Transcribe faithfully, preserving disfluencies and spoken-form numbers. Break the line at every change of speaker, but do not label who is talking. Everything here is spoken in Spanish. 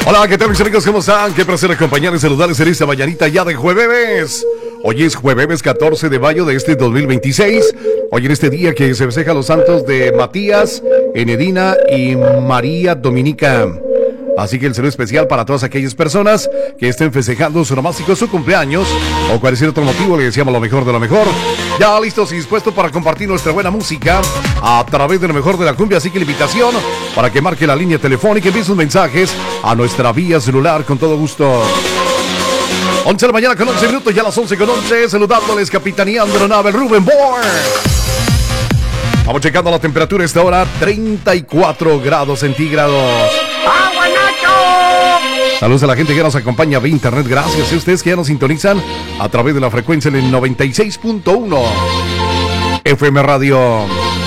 Hola, ¿qué tal mis amigos? ¿Cómo están? Qué placer acompañarles y saludarles en esta mañanita ya de jueves. Hoy es jueves catorce de mayo de este dos mil veintiséis. Hoy en este día que se festeja los santos de Matías, Enedina y María Dominica. Así que el saludo especial para todas aquellas personas que estén festejando su nomástico, su cumpleaños o cualquier otro motivo. Le deseamos lo mejor de lo mejor. Ya listos y dispuestos para compartir nuestra buena música a través de lo mejor de la cumbia. Así que la invitación para que marque la línea telefónica y envíe sus mensajes a nuestra vía celular con todo gusto. once de la mañana con once minutos, ya a las once con once, saludándoles, capitaneando la nave Rubén Bohr. Vamos checando la temperatura esta hora, treinta y cuatro grados centígrados. Saludos a la gente que nos acompaña vía internet. Gracias a ustedes que ya nos sintonizan a través de la frecuencia del noventa y seis punto uno F M Radio.